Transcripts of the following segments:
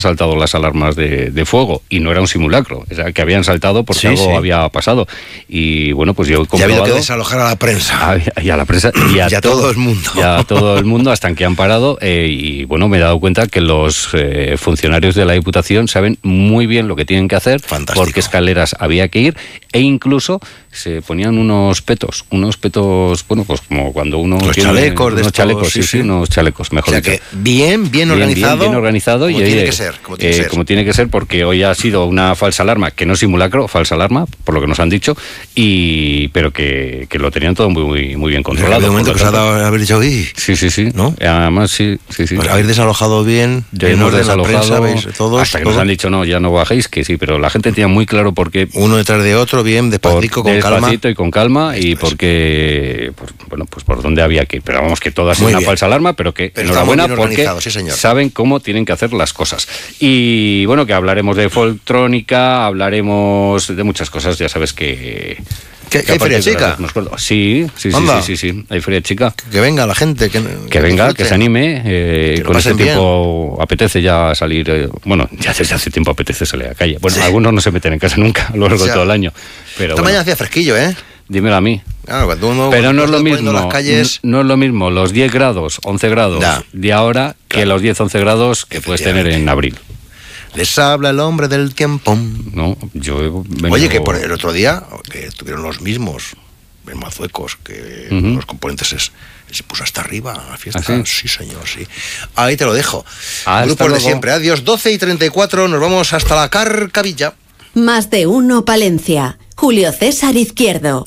saltado las alarmas de fuego y no era un simulacro, o sea, que habían saltado porque algo había pasado. Y bueno, pues yo he comprobado... Ya ha habido que desalojar a la prensa. Y a la prensa y a todo el mundo. Y a todo el mundo hasta que han parado. Y bueno, me he dado cuenta que los funcionarios de la Diputación saben muy bien lo que tienen que hacer. Fantástico. Porque escaleras había que ir e incluso se ponían unos petos, bueno, pues como cuando uno los tiene chalecos, unos chalecos, sí, unos chalecos, mejor dicho. O sea que bien organizado, como tiene que ser, porque hoy ha sido una falsa alarma, que no es simulacro, falsa alarma, por lo que nos han dicho, pero que lo tenían todo muy, muy bien controlado. En el momento que os ha dado haber dicho, sí, ¿no? Además, sí. Pues habéis desalojado bien, hemos desalojado, hasta que nos han dicho, no, ya no bajéis, que sí, pero la gente tenía muy claro por qué. Uno detrás de otro, bien, despacito, con calma. Despacito y con calma, y porque, pues por dónde había que ir. Pero vamos, que todo ha sido una falsa alarma, pero enhorabuena, porque saben cómo tienen que hacer las cosas. Y bueno, que hablaremos de folktrónica, hablaremos de muchas cosas, ya sabes que... ¿Hay feria chica? Sí, hay feria chica. Que venga la gente. Que venga, que se anime. Con este tiempo apetece ya salir. Bueno, ya desde hace tiempo apetece salir a la calle. Bueno, algunos no se meten en casa nunca a lo largo de todo el año. Pero esta mañana hacía fresquillo, ¿eh? Dímelo a mí. Claro, pero no es lo mismo. No es lo mismo los 10 grados, 11 grados de ahora que los 10, 11 grados que puedes tener en abril. Les habla el hombre del tiempo. No, Oye, que por el otro día, que estuvieron los mismos en Mazuecos, que los componentes se puso hasta arriba a la fiesta. ¿Ah, sí? Sí, señor, sí. Ahí te lo dejo. Grupos de siempre. Adiós, 12:34, nos vamos hasta la Carcavilla. Más de uno, Palencia. Julio César Izquierdo.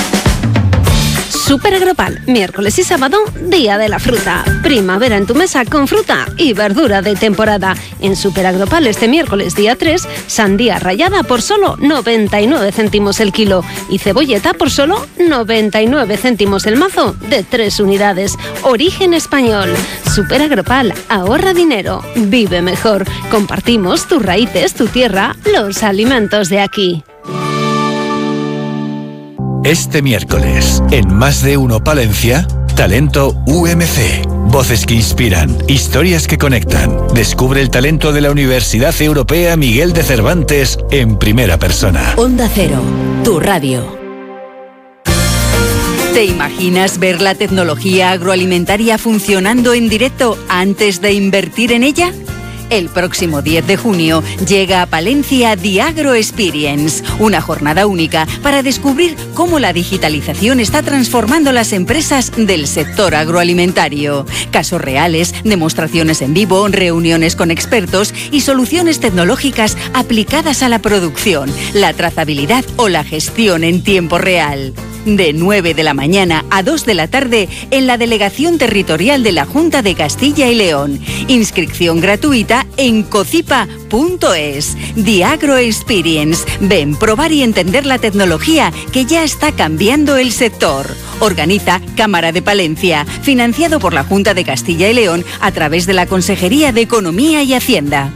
Super Agropal, miércoles y sábado, día de la fruta. Primavera en tu mesa con fruta y verdura de temporada. En Super Agropal este miércoles día 3, sandía rallada por solo 99 céntimos el kilo y cebolleta por solo 99 céntimos el mazo de 3 unidades. Origen español. Super Agropal, ahorra dinero, vive mejor. Compartimos tus raíces, tu tierra, los alimentos de aquí. Este miércoles, en Más de Uno Palencia, Talento UMC. Voces que inspiran, historias que conectan. Descubre el talento de la Universidad Europea Miguel de Cervantes en primera persona. Onda Cero, tu radio. ¿Te imaginas ver la tecnología agroalimentaria funcionando en directo antes de invertir en ella? El próximo 10 de junio llega a Palencia The Agro Experience, una jornada única para descubrir cómo la digitalización está transformando las empresas del sector agroalimentario. Casos reales, demostraciones en vivo, reuniones con expertos y soluciones tecnológicas aplicadas a la producción, la trazabilidad o la gestión en tiempo real. De 9 de la mañana a 2 de la tarde en la Delegación Territorial de la Junta de Castilla y León. Inscripción gratuita en cocipa.es. The Agro Experience. Ven, probar y entender la tecnología que ya está cambiando el sector. Organiza Cámara de Palencia, financiado por la Junta de Castilla y León a través de la Consejería de Economía y Hacienda.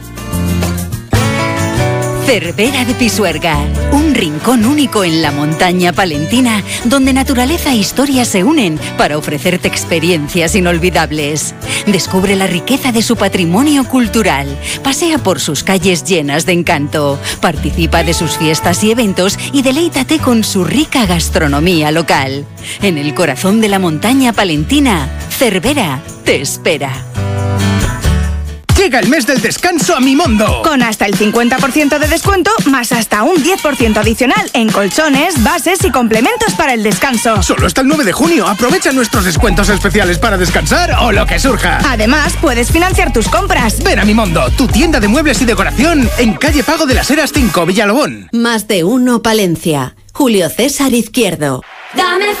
Cervera de Pisuerga, un rincón único en la montaña palentina, donde naturaleza e historia se unen para ofrecerte experiencias inolvidables. Descubre la riqueza de su patrimonio cultural, pasea por sus calles llenas de encanto, participa de sus fiestas y eventos y deleítate con su rica gastronomía local. En el corazón de la montaña palentina, Cervera te espera. Llega el mes del descanso a Mimondo. Con hasta el 50% de descuento, más hasta un 10% adicional en colchones, bases y complementos para el descanso. Solo hasta el 9 de junio. Aprovecha nuestros descuentos especiales para descansar o lo que surja. Además, puedes financiar tus compras. Ven a Mimondo, tu tienda de muebles y decoración en calle Pago de las Heras 5, Villalobón. Más de uno, Palencia. Julio César Izquierdo. Dame